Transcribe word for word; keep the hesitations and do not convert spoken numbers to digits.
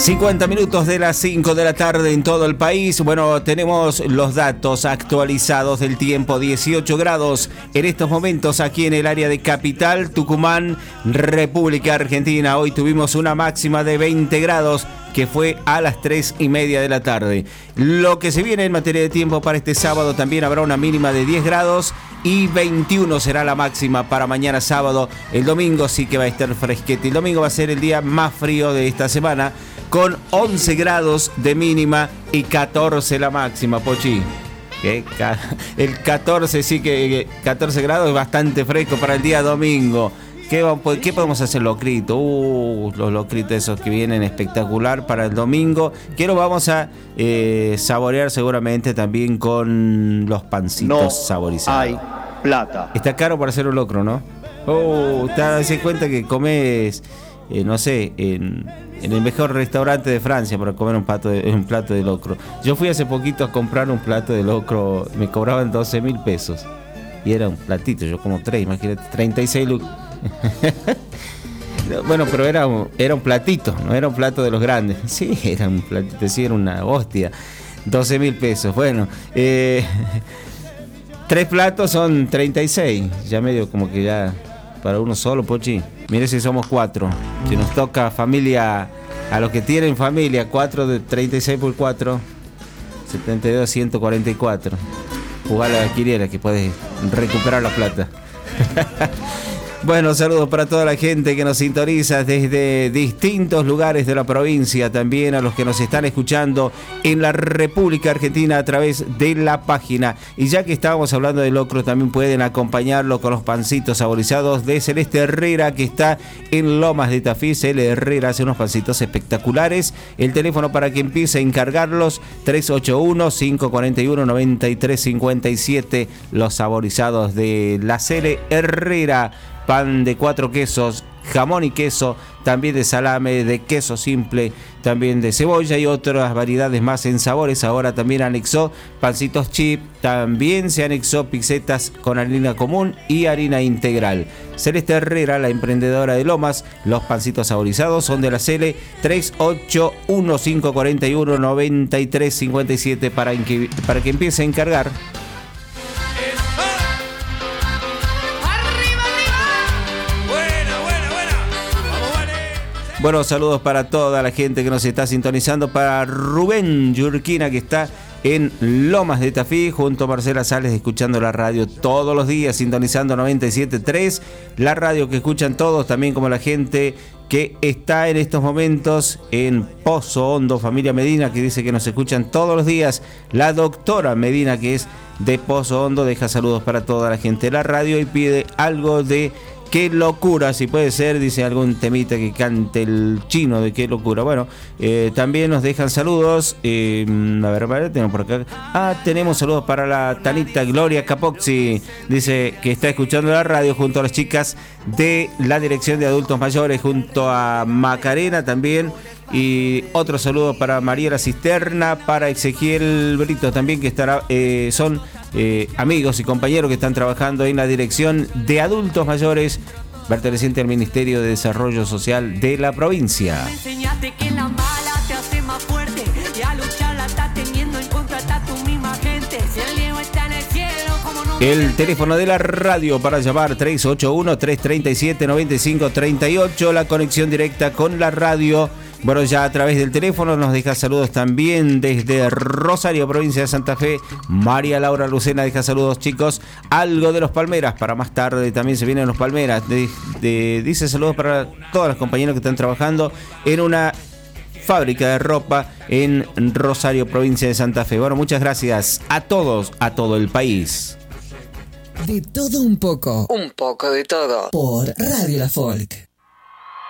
cincuenta minutos de las cinco de la tarde en todo el país. Bueno, tenemos los datos actualizados del tiempo. dieciocho grados en estos momentos aquí en el área de Capital, Tucumán, República Argentina. Hoy tuvimos una máxima de veinte grados que fue a las tres y media de la tarde. Lo que se viene en materia de tiempo para este sábado, también habrá una mínima de diez grados y veintiuno será la máxima para mañana sábado. El domingo sí que va a estar fresquete. El domingo va a ser el día más frío de esta semana, con once grados de mínima y catorce la máxima, Pochi. El catorce, sí que catorce grados es bastante fresco para el día domingo. ¿Qué, ¿Qué podemos hacer? Locritos, uh, los locritos esos que vienen espectacular para el domingo, que lo vamos a eh, saborear seguramente también con los pancitos no saborizados. Hay plata. Está caro para hacer un locro, ¿no? Oh, te das cuenta que comes, eh, no sé, en, en el mejor restaurante de Francia para comer un plato, de, un plato de locro. Yo fui hace poquito a comprar un plato de locro, me cobraban doce mil pesos. Y era un platito, yo como tres, imagínate, treinta y seis lucas. Bueno, pero era un, era un platito, no era un plato de los grandes. Sí, era un platito, sí, era una hostia. doce mil pesos, bueno. Eh, tres platos son treinta y seis. Ya medio como que ya para uno solo, Pochi. Mire si somos cuatro. Si nos toca familia, a los que tienen familia, cuatro de treinta y seis por cuatro, setenta y dos, ciento cuarenta y cuatro. Jugar a la quiniela que puedes recuperar la plata. Bueno, saludos para toda la gente que nos sintoniza desde distintos lugares de la provincia, también a los que nos están escuchando en la República Argentina a través de la página. Y ya que estábamos hablando de locro, también pueden acompañarlo con los pancitos saborizados de Celeste Herrera, que está en Lomas de Tafí. Celeste Herrera hace unos pancitos espectaculares. El teléfono para que empiece a encargarlos, tres ocho uno, cinco cuatro uno, nueve tres cinco siete. Los saborizados de la Celeste Herrera. Pan de cuatro quesos, jamón y queso, también de salame, de queso simple, también de cebolla y otras variedades más en sabores. Ahora también anexó pancitos chip, también se anexó pizzetas con harina común y harina integral. Celeste Herrera, la emprendedora de Lomas, los pancitos saborizados son de la Cele, tres ocho uno, cinco cuatro uno, nueve tres cinco siete para, para que empiece a encargar. Bueno, saludos para toda la gente que nos está sintonizando, para Rubén Yurquina, que está en Lomas de Tafí, junto a Marcela Sales, escuchando la radio todos los días, sintonizando noventa y siete punto tres, la radio que escuchan todos, también como la gente que está en estos momentos en Pozo Hondo, familia Medina, que dice que nos escuchan todos los días. La doctora Medina, que es de Pozo Hondo, deja saludos para toda la gente de la radio y pide algo de Qué Locura, si puede ser, dice algún temita que cante el Chino de Qué Locura. Bueno, eh, también nos dejan saludos. Eh, a ver, vale, tenemos por acá. Ah, tenemos saludos para la Tanita Gloria Capoxi. Dice que está escuchando la radio junto a las chicas de la Dirección de Adultos Mayores, junto a Macarena también. Y otro saludo para Mariela Cisterna, para Ezequiel Brito también, que estará, eh, son eh, amigos y compañeros que están trabajando en la Dirección de Adultos Mayores, perteneciente al Ministerio de Desarrollo Social de la provincia. Me enseñaste que la mala te hace más fuerte y a luchar la estás teniendo en contra está tu misma gente. Si el Diego está en el cielo, como no. El teléfono de la radio para llamar, tres ocho uno, tres tres siete, nueve cinco tres ocho, la conexión directa con la radio. Bueno, ya a través del teléfono nos deja saludos también desde Rosario, provincia de Santa Fe. María Laura Lucena deja saludos, chicos. Algo de los Palmeras, para más tarde también se vienen los Palmeras. De, de, dice saludos para todos los compañeros que están trabajando en una fábrica de ropa en Rosario, provincia de Santa Fe. Bueno, muchas gracias a todos, a todo el país. De todo un poco. Un poco de todo. Por Radio La Folk.